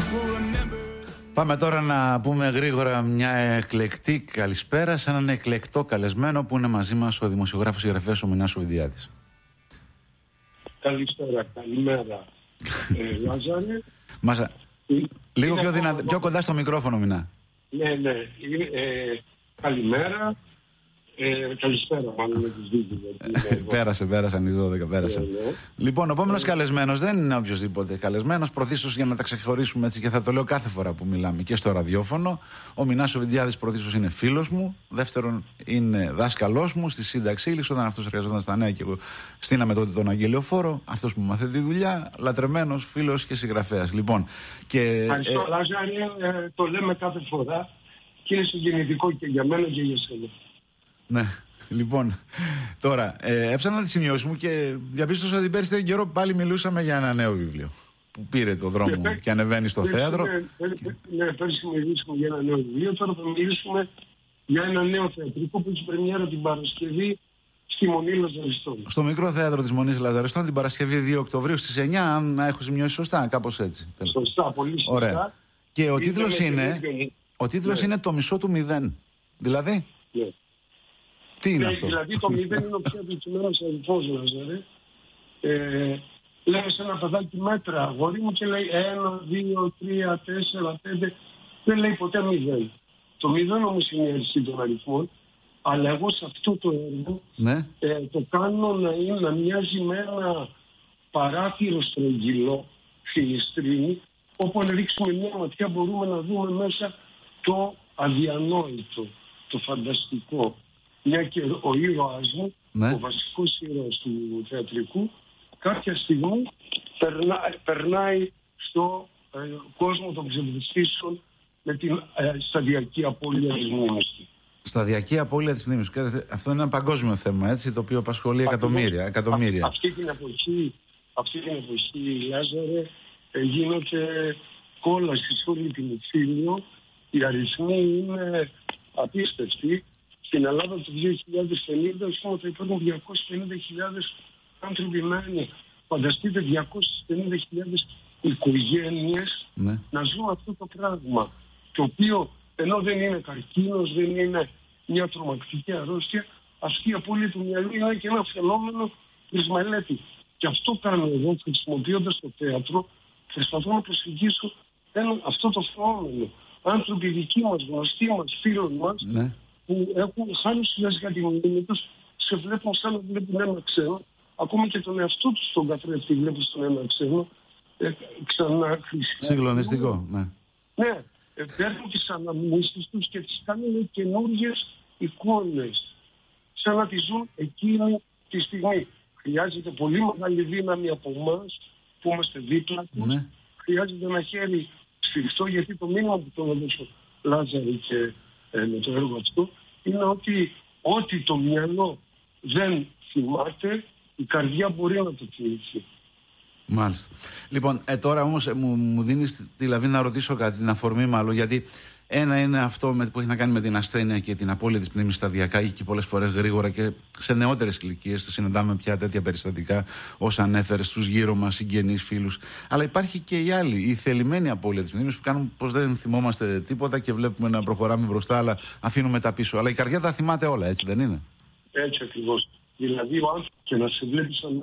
Πάμε τώρα να πούμε γρήγορα μια εκλεκτή καλησπέρα σε έναν εκλεκτό καλεσμένο που είναι μαζί μας, ο δημοσιογράφος συγγραφέας ο Μινάς Σουηδιάδης. Καλησπέρα, καλημέρα, Λάζαρε. Λίγο πιο κοντά στο μικρόφωνο, Μινά. Ναι, καλημέρα. Καλησπέρα, μάλλον με τις δύο. Πέρασαν οι 12, πέρασαν. Λοιπόν, ο επόμενος καλεσμένος δεν είναι οποιοσδήποτε καλεσμένος. Πρωτίστως για να τα ξεχωρίσουμε έτσι, και θα το λέω κάθε φορά που μιλάμε και στο ραδιόφωνο. Ο Μινάς Σουηδιάδης πρωτίστως είναι φίλος μου. Δεύτερον, είναι δάσκαλός μου στη σύνταξή Ήλις, όταν αυτός εργαζόταν στα Νέα και εγώ στείναμε τότε τον Αγγελιοφόρο. Αυτός που μου μαθαίνει τη δουλειά, λατρεμένος φίλος και συγγραφέας. Λοιπόν, ευχαριστώ, Λάζαρε. Το λέμε κάθε φορά και είναι συγγενητικό και για μένα και για σένα. Ναι, λοιπόν, τώρα έψανα τη σημειώση μου και διαπίστωσα ότι πέρυσι τον καιρό πάλι μιλούσαμε για ένα νέο βιβλίο που πήρε το δρόμο και ανεβαίνει στο θέατρο. Ναι, πέρυσι μιλήσαμε για ένα νέο βιβλίο, τώρα θα μιλήσουμε για ένα νέο θεατρικό που έχει πρεμιέρα την Παρασκευή στη Μονή Λαζαριστών. Στο μικρό θέατρο της Μονής Λαζαριστών την Παρασκευή 2 Οκτωβρίου στις 9, αν έχω σημειώσει σωστά, κάπως έτσι. Σωστά, πολύ σωστά. Ωραία. Και ο τίτλος είναι «Το μισό του μηδέν». Δηλαδή... Ναι. Τι είναι αυτό? Δηλαδή το μηδέν είναι ο πιο επιτυχημένος αριθμός, Λάζαρε. Λέμε σε ένα παιδάκι μέτρα, αγόρι μου, και λέει 1, 2, 3, 4, 5. Δεν λέει ποτέ μηδέν. Το μηδέν όμως είναι η αριθμή των αριθμών. Αλλά εγώ σε αυτό το έργο το κάνω να μοιάζει με ένα παράθυρο στρογγυλό, φιλιστρίνη, όπου αν ρίξουμε μια ματιά μπορούμε να δούμε μέσα το αδιανόητο, το φανταστικό. Μια και ο ήρωας μου, ο βασικός ήρωας του θεατρικού, κάποια στιγμή περνάει στο κόσμο των ψευδιστήσεων με την σταδιακή απώλεια της μνήμης του. Σταδιακή απώλεια της μνήμης. Αυτό είναι ένα παγκόσμιο θέμα, έτσι, το οποίο απασχολεί εκατομμύρια. Αυτή την εποχή, Λάζαρε, γίνεται κόλαση σε όλη την Ιφίλιο. Οι αριθμοί είναι απίστευτοι. Στην Ελλάδα το 2050 θα υπάρχουν 250.000 άνθρωποι με έννοια. Φανταστείτε 250.000 οικογένειες να ζουν αυτό το πράγμα. Το οποίο ενώ δεν είναι καρκίνος, δεν είναι μια τρομακτική αρρώστια, αυτή η απώλεια του μυαλού είναι και ένα φαινόμενο της μελέτη. Και αυτό κάνω εγώ, χρησιμοποιώντας το θέατρο, προσπαθώ να προσεγγίσω αυτό το φαινόμενο. Άνθρωποι δικοί μας, γνωστοί μας, φίλοι μας, που έχουν χάνει σιγά σιγά τη μνήμη τους, σε βλέπουν σαν να βλέπουν ένα ξένο, ακόμα και τον εαυτό τους τον καθρέφτη βλέπουν στον ένα ξένο, ξανά χρησιμοποιούν. Συγκλονιστικό, ναι. Ναι, παίρνουν τις αναμνήσεις τους και τις κάνουν καινούργιες εικόνες, σαν να τις ζουν εκείνη τη στιγμή. Χρειάζεται πολύ μεγάλη δύναμη από εμάς που είμαστε δίπλα τους. Χρειάζεται ένα χέρι σφιχτό, γιατί το μήνυμα που τον έδωσε ο Λάζαρη και με το έργο αυτό είναι ότι ό,τι το μυαλό δεν θυμάται, η καρδιά μπορεί να το θυμηθεί. Μάλιστα. Λοιπόν, τώρα όμως μου δίνεις τη λαβή να ρωτήσω κάτι, την αφορμή μάλλον, γιατί ένα είναι αυτό που έχει να κάνει με την ασθένεια και την απώλεια της μνήμης σταδιακά ή και πολλές φορές γρήγορα, και σε νεότερες ηλικίες συναντάμε πια τέτοια περιστατικά, όσα ανέφερε, στους γύρω μας, συγγενείς, φίλους. Αλλά υπάρχει και η άλλη, η θελημένη απώλεια της μνήμης, που κάνουν πως δεν θυμόμαστε τίποτα και βλέπουμε να προχωράμε μπροστά, αλλά αφήνουμε τα πίσω. Αλλά η καρδιά τα θυμάται όλα, έτσι δεν είναι? Έτσι ακριβώς. Δηλαδή ο άνθρωπος και να σε βλέπει σαν